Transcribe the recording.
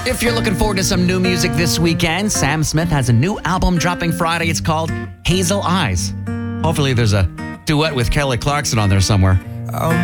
If you're looking forward to some new music this weekend, Sam Smith has a new album dropping Friday. It's called Hazel Eyes. Hopefully there's a duet with Kelly Clarkson on there somewhere.